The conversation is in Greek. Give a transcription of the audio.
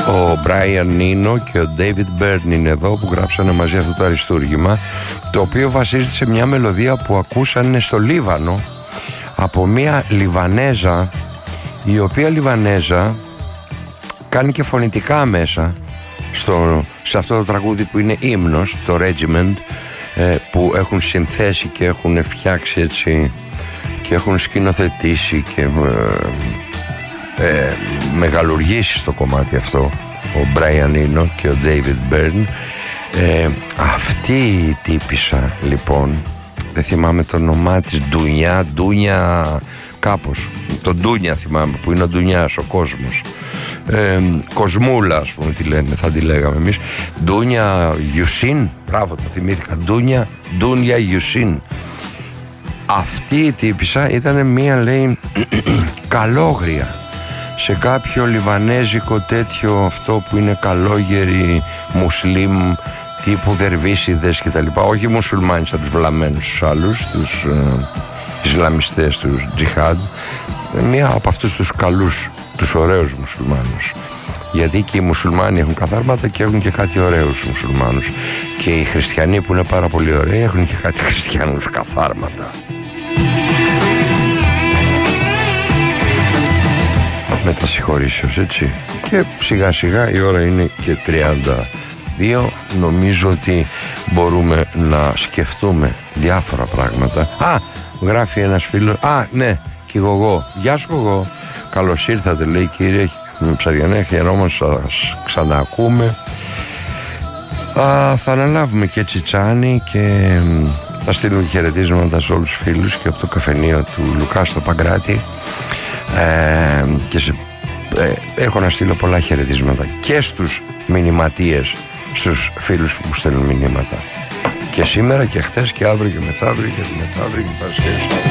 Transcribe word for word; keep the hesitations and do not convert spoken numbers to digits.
Ο Μπράιαν Νίνο και ο Ντέιβιντ Μπέρν είναι εδώ που γράψανε μαζί αυτό το αριστούργημα, το οποίο βασίζεται σε μια μελωδία που ακούσανε στο Λίβανο από μια Λιβανέζα, η οποία Λιβανέζα κάνει και φωνητικά μέσα στο, σε αυτό το τραγούδι που είναι ύμνος, το Regiment, ε, που έχουν συνθέσει και έχουν φτιάξει έτσι και έχουν σκηνοθετήσει και ε, ε, μεγαλουργήσει στο κομμάτι αυτό ο Μπράιαν Ίνο και ο Ντέιβιντ Μπέρν. ε, αυτή η τύπισσα λοιπόν, δεν θυμάμαι το όνομά της, Ντουνιά, Ντούνια κάπως, το Ντούνια θυμάμαι, που είναι ο Ντουνιάς, ο κόσμος, ε, Κοσμούλα ας πούμε τι λένε, θα τη λέγαμε εμείς, Ντούνια Γιουσίν, μπράβο το θυμήθηκα, Ντούνια, Ντούνια Γιουσίν. Αυτή η τύπισσα ήταν μία, λέει, καλόγρια σε κάποιο λιβανέζικο τέτοιο, αυτό που είναι καλόγεροι μουσλίμ τύπου δερβίσιδες και τα λοιπά, όχι μουσουλμάνοι σαν τους βλαμμένους τους άλλους, τους ε, Ισλαμιστές, τους τζιχάντ, μία από αυτούς τους καλούς, τους ωραίους μουσουλμάνους, γιατί και οι μουσουλμάνοι έχουν καθάρματα και έχουν και κάτι ωραίους μουσουλμάνους, και οι χριστιανοί που είναι πάρα πολύ ωραίοι έχουν και κάτι χριστιανούς καθάρματα. Με τα συγχωρήσεως, έτσι, και σιγά σιγά η ώρα είναι και τριάντα δύο. Νομίζω ότι μπορούμε να σκεφτούμε διάφορα πράγματα. Α, γράφει ένας φίλος, α, ναι, και εγώ, γεια σου εγώ, καλώς ήρθατε, λέει, κύριε Ψαριανέ, χαιρόμαστε, θα σας ξαναακούμε. Α, θα αναλάβουμε και τσιτσάνι και θα στείλουμε χαιρετίσματα σε όλους τους φίλους και από το καφενείο του Λουκά στο Παγκράτη. Ε, και σε, ε, έχω να στείλω πολλά χαιρετίσματα και στους μηνυματίες, στους φίλους που στέλνουν μηνύματα, και σήμερα και χτες και αύριο και μεθαύριο και μεθαύριο και Παρασκευή.